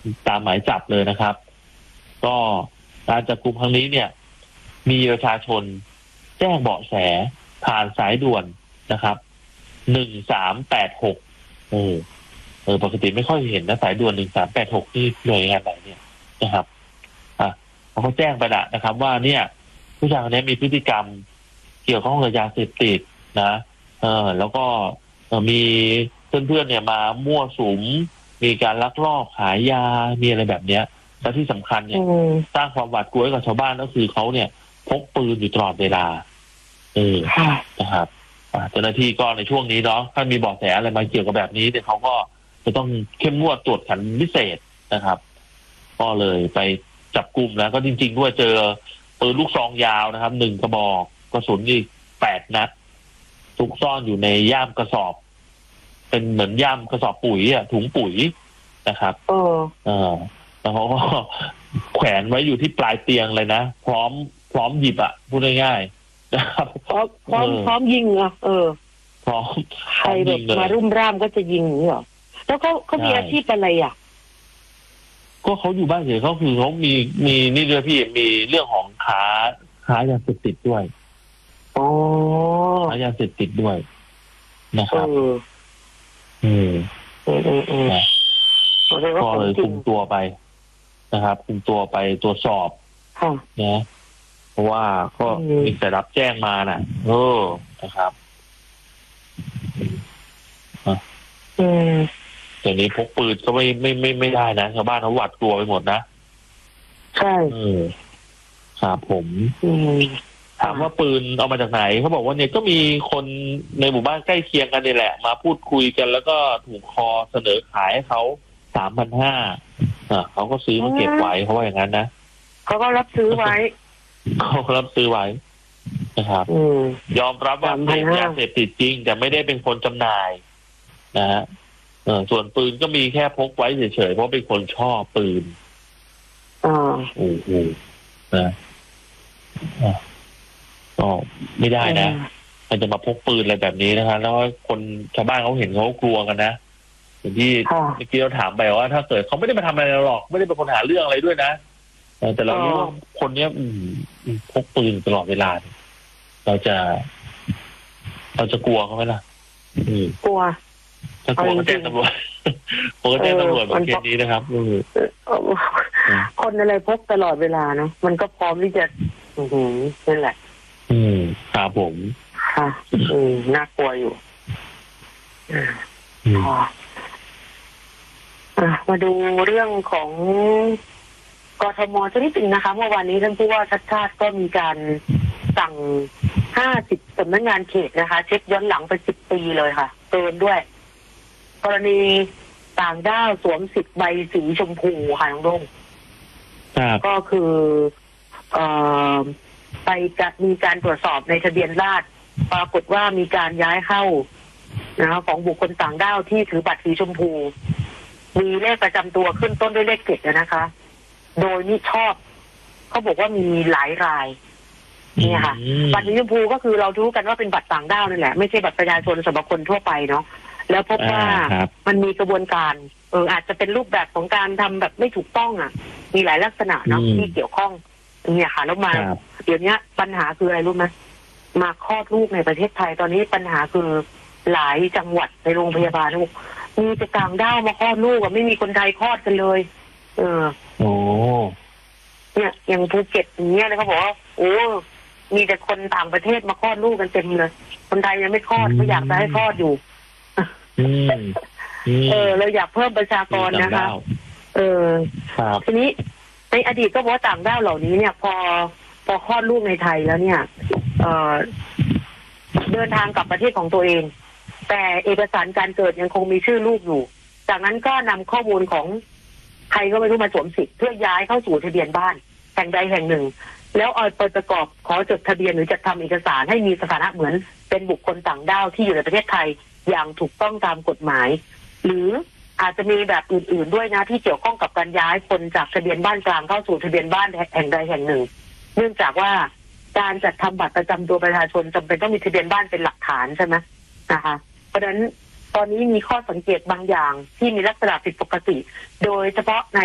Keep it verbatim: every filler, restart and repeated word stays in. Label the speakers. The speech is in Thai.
Speaker 1: ตามหมายจับเลยนะครับก็การจับกุมครั้งนี้เนี่ยมีประชาชนแจ้งเบาะแสผ่านสายด่วนนะครับหนึ่งสามแปดหกเออเออปกติไม่ค่อยเห็นนะสายด่วนหนึ่งสามแปดหกที่หน่วยงานไหนเนี่ยนะครับอ่ะเขาแจ้งไปละนะครับว่าเนี่ยผู้ชายคนนี้มีพฤติกรรมเกี่ยวข้องกับยาเสพติดนะเออแล้วก็มีเพื่อนๆเนี่ยมามั่วสุมมีการลักลอบขายยามีอะไรแบบเนี้ยและที่สำคัญเนี่ยสร้างความหวาดกลัวให้กับชาวบ้านก็คือเขาเนี่ยพกปืนอยู่ตลอดเวลาเออนะครับเจ้าหน้าที่ก็ในช่วงนี้เนาะถ้ามีเบาะแสอะไรมาเกี่ยวกับแบบนี้เนี่ยเขาก็จะต้องเข้มงวดตรวจขันพิเศษนะครับก็เลยไปจับกุมแล้วก็จริงๆด้วยเจอปืนลูกซองยาวนะครับหนึ่งกระบอกกระสุนอีกแปดนัดซุกซ่อนอยู่ในย่ามกระสอบเป็นเหมือนย่ามกระสอบปุ๋ยอ่ะถุงปุ๋ยนะครับเออเออแล้วเขาก็แขวนไว้อยู่ที่ปลายเตียงเลยนะพร้อมพร้อมหยิบอ่ะพูดง่ายๆนะครับ
Speaker 2: พร้อมพร้อมพร้อมยิงอ่ะเออ
Speaker 1: พร้อม
Speaker 2: ใครแบบมารุ่มร่ามก็จะยิงอย่างนี้หรอแล้วเขาเขามีอาชีพอะไรอ่ะ
Speaker 1: ก็เขาอยู่บ้านเฉยเขาคือเขามีมีนี่ด้วยพี่มีเรื่องของค้าค้ายาเสพติดด้วย
Speaker 2: อ๋อ
Speaker 1: ค้ายาเสพติดด้วยนะครับอืม
Speaker 2: อืมอืมอืม
Speaker 1: ก็เลยคุมตัวไปนะครับคุมตัวไปตรวจสอบนะเพราะว่าก็มีแต่รับแจ้งมาน่ะเออนะครับ
Speaker 2: อืม
Speaker 1: แต่นี้พกปืนก็ไม่ไม่ไม่ไม่ได้นะชาวบ้านเขาหวาดกลัวไปหมดนะ
Speaker 2: ใช่
Speaker 1: เออครับผมถามว่าปืนเอามาจากไหนเขาบอกว่าเนี่ยก็มีคนในหมู่บ้านใกล้เคียงกันนี่แหละมาพูดคุยกันแล้วก็ถูกคอเสนอขายให้เขาสามพันห้าอ่าเขาก็ซื้อมาเก็บไว้เขาว่าอย่างนั้นนะ
Speaker 2: เขาก็รับซื้อไว้
Speaker 1: เขารับซื้อไว้นะครับยอมรับว่าเสพยาเสพติดจริงแต่ไม่ได้เป็นคนจำหน่ายนะฮะเออส่วนปืนก็มีแค่พกไว้เฉยๆเพราะเป็นคนชอบปืน
Speaker 2: อ่า
Speaker 1: โอ้โหนะก็ไม่ได้นะมันจะมาพกปืนอะไรแบบนี้นะคะแล้วคนชาวบ้านเขาเห็นเขากลัวกันนะอย่างที่เมื่อกี้เราถามไปว่าถ้าเกิดเขาไม่ได้มาทำอะไรหรอกไม่ได้เป็นคนหาเรื่องอะไรด้วยนะแต่เรารู้ว่าคนเนี้ยพกปืนตลอดเวลาเราจะเราจะกลัวเขาไหมล่ะ
Speaker 2: กลัว
Speaker 1: จะกลัวก็แจ้งตำรวจผมก็แจ้งตำรวจแบบนี้นะครับ
Speaker 2: คนอะไรพกตลอดเวลาเนาะมันก็พร้อมที่จะอืมนั่นแหละ
Speaker 1: อืมครับผม
Speaker 2: ค่ะอืมน่ากลัวอยู่อ่ามาดูเรื่องของกทมสักนิดนึงนะคะเมื่อวานนี้ท่านผู้ว่าชัดชาติก็มีการสั่งห้าสิบสำนักงานเขตนะคะเช็คย้อนหลังไปสิบปีเลยค่ะเตือนด้วยกรณีต่างด้าวสวมสิทธิ์ใบสีชมพูค่ะน้องดงก็คือเอ่อไปจะมีการตรวจสอบในทะเบียนราษฎร์ปรากฏว่ามีการย้ายเข้านะคะของบุคคลต่างด้าวที่ถือบัตรสีชมพูมีเลขประจำตัวขึ้นต้นด้วยเลขเจ็ดนะคะ โดยมิชอบเขาบอกว่ามีหลายรายนี่ค่ะบัตรสีชมพูก็คือเรารู้กันว่าเป็นบัตรต่างด้าวนั่นแหละไม่ใช่บัตรประชาชนสำหรับคนทั่วไปเนาะแล้วพบว่ามันมีกระบวนการเอออาจจะเป็นรูปแบบของการทำแบบไม่ถูกต้องอ่ะมีหลายลักษณะเนาะที่เกี่ยวข้องเนี่ยค่ะแล้วมาเดี๋ยวนี้ปัญหาคืออะไรรู้ไหมมาคลอดลูกในประเทศไทยตอนนี้ปัญหาคือหลายจังหวัดในโรงพยาบาลมีแต่ต่างด้าวมาคลอดลูกอ่ะไม่มีคนไทยคลอดกันเลยเออ
Speaker 1: โอ้
Speaker 2: เนี่ยอย่างภูเก็ตอย่างเงี้ยเลยเขาบอกว่าโอ้มีแต่คนต่างประเทศมาคลอดลูกกันเต็มเลยคนไทยยังไม่คลอดเขาอยากจะให้คลอดอยู่เออเราอยากเพิ่มประชากรนะคะเออทีนี้ในอดีตก็บอกว่าต่างด้าวเหล่านี้เนี่ยพอพอคลอดลูกในไทยแล้วเนี่ยเอ่อเดินทางกลับประเทศของตัวเองแต่เอกสารการเกิดยังคงมีชื่อลูกอยู่จากนั้นก็นำข้อมูลของใครก็ไม่รู้มาสวมสิทธิ์เพื่อย้ายเข้าสู่ทะเบียนบ้านแห่งใดแห่งหนึ่งแล้วเอาไปประกอบขอจดทะเบียนหรือจัดทำเอกสารให้มีสถานะเหมือนเป็นบุคคลต่างด้าวที่อยู่ในประเทศไทยอย่างถูกต้องตามกฎหมายหรืออาจจะมีแบบอื่นๆด้วยนะที่เกี่ยวข้องกับการย้ายคนจากทะเบียนบ้านกลางเข้าสู่ทะเบียนบ้านแห่งใดแห่งหนึ่งเนื่องจากว่าการจัดทำบัตรประจำตัวประชาชนจำเป็นต้องมีทะเบียนบ้านเป็นหลักฐานใช่ไหมนะคะเพราะฉะนั้นตอนนี้มีข้อสังเกตบางอย่างที่มีลักษณะผิดปกติโดยเฉพาะใน